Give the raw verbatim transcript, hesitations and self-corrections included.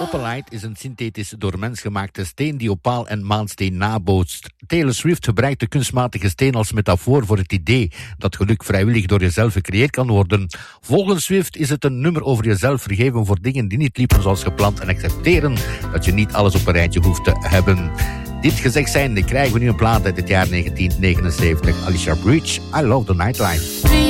Opalite is een synthetisch door mens gemaakte steen die opaal en maansteen nabootst. Taylor Swift gebruikt de kunstmatige steen als metafoor voor het idee dat geluk vrijwillig door jezelf gecreëerd kan worden. Volgens Swift is het een nummer over jezelf vergeven voor dingen die niet liepen zoals gepland en accepteren dat je niet alles op een rijtje hoeft te hebben. Dit gezegd zijnde krijgen we nu een plaat uit het jaar negentien negenenzeventig. Alicia Bridge, I Love the Nightlife.